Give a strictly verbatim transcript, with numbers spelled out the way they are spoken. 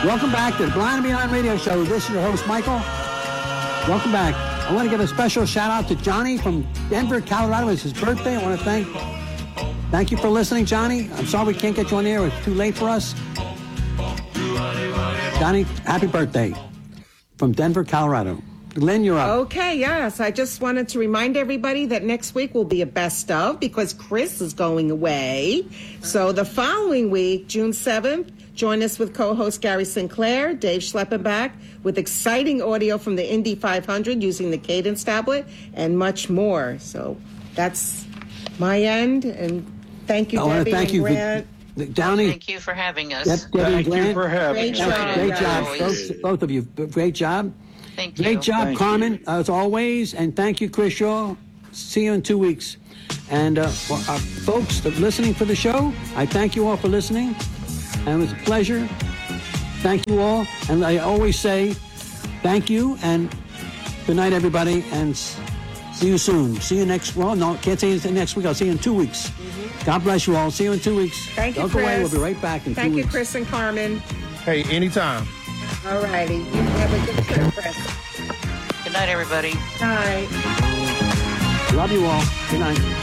Welcome back to the Blind and Beyond Radio Show. This is your host, Michael. Welcome back. I want to give a special shout out to Johnny from Denver, Colorado. It's his birthday. I want to thank thank you for listening, Johnny. I'm sorry we can't get you on the air. It's too late for us. Johnny, happy birthday from Denver, Colorado. Lynn, you're up. Okay, yes. I just wanted to remind everybody that next week will be a best of because Chris is going away. So the following week, June seventh, join us with co-host Gary Sinclair, Dave Schleppenbach, with exciting audio from the Indy five hundred using the Cadence tablet and much more. So that's my end. And thank you, I want Debbie to thank and you, Grant. for, Downey. Thank you for having us. Yep, Debbie Thank Grant. you for having Great us. job. Great guys. job, both, both of you. Great job. Thank you. Great job, Thank Carmen, as always. And thank you, Chris Shaw. See you in two weeks. And uh, for our folks that are listening for the show, I thank you all for listening. And it was a pleasure. Thank you all. And I always say thank you and good night, everybody. And s- see you soon. See you next, well, no, can't say anything next week. I'll see you in two weeks. Mm-hmm. God bless you all. See you in two weeks. Thank you, Don't go away. Chris. We'll be right back in Thank two you, weeks. Chris and Carmen. Hey, anytime. All righty. You have a good trip, Chris. Good night, everybody. Bye. Love you all. Good night.